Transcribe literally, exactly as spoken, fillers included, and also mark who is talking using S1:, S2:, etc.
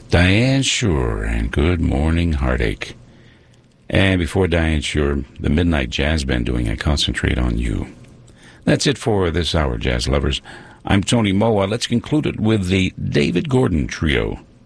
S1: Diane Shure and Good Morning Heartache. And before Diane Shure, the Midnight Jazz Band doing I Concentrate on You. That's it for this hour, jazz lovers. I'm Tony Moa. Let's conclude it with the David Gordon Trio.